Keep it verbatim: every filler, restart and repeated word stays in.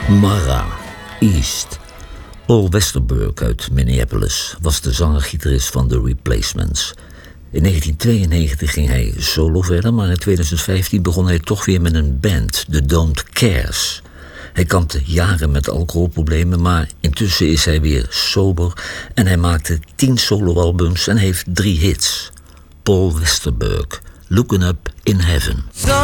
Mara, East. Paul Westerberg uit Minneapolis was de zanger-gitarist van The Replacements. In negentien tweeënnegentig ging hij solo verder, maar in tweeduizend vijftien begon hij toch weer met een band, The Don't Cares. Hij kampte jaren met alcoholproblemen, maar intussen is hij weer sober en hij maakte tien soloalbums en heeft drie hits. Paul Westerberg, Looking Up in Heaven.